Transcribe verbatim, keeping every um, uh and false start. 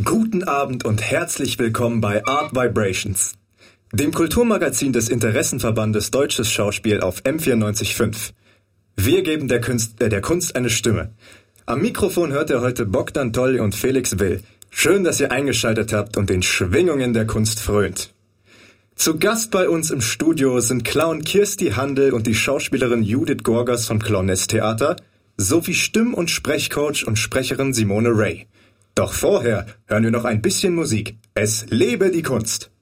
Guten Abend und herzlich willkommen bei Art Vibrations, dem Kulturmagazin des Interessenverbandes Deutsches Schauspiel auf M vierundneunzig Komma fünf. Wir geben der Kunst, äh, der Kunst eine Stimme. Am Mikrofon hört ihr heute Bogdan Tolly und Felix Will. Schön, dass ihr eingeschaltet habt und den Schwingungen der Kunst frönt. Zu Gast bei uns im Studio sind Clown Kirsti Handel und die Schauspielerin Judith Gorgas vom Clownes Theater sowie Stimm- und Sprechcoach und Sprecherin Simone Ray. Doch vorher hören wir noch ein bisschen Musik. Es lebe die Kunst!